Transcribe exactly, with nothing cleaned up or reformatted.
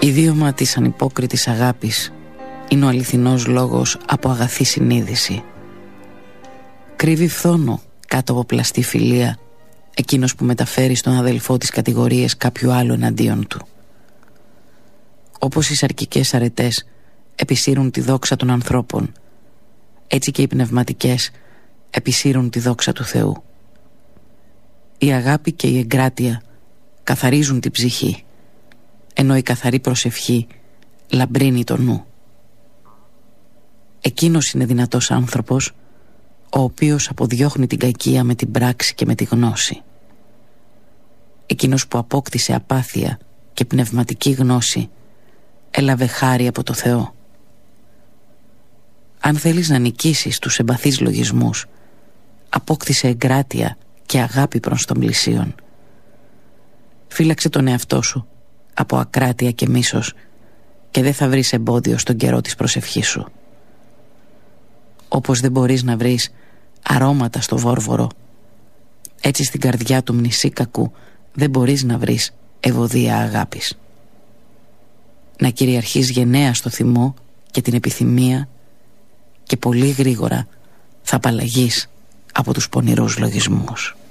Ιδίωμα της ανυπόκριτης αγάπης είναι ο αληθινός λόγος από αγαθή συνείδηση. Κρύβει φθόνο κάτω από πλαστή φιλία εκείνος που μεταφέρει στον αδελφό της κατηγορίες κάποιου άλλου εναντίον του. Όπως οι σαρκικές αρετές επισύρουν τη δόξα των ανθρώπων, έτσι και οι πνευματικές επισύρουν τη δόξα του Θεού. Η αγάπη και η εγκράτεια καθαρίζουν την ψυχή, ενώ η καθαρή προσευχή λαμπρύνει το νου. Εκείνος είναι δυνατός άνθρωπος, ο οποίος αποδιώχνει την κακία με την πράξη και με τη γνώση. Εκείνος που απόκτησε απάθεια και πνευματική γνώση έλαβε χάρη από το Θεό. Αν θέλεις να νικήσεις τους εμπαθείς λογισμούς, απόκτησε εγκράτεια και αγάπη προς τον πλησίον. Φύλαξε τον εαυτό σου από ακράτεια και μίσος και δεν θα βρεις εμπόδιο στον καιρό της προσευχής σου. Όπως δεν μπορείς να βρεις αρώματα στο βόρβορο, έτσι στην καρδιά του μνησίκακου δεν μπορείς να βρεις ευωδία αγάπης. Να κυριαρχείς γενναία στο θυμό και την επιθυμία και πολύ γρήγορα θα απαλλαγείς από τους πονηρούς λογισμούς.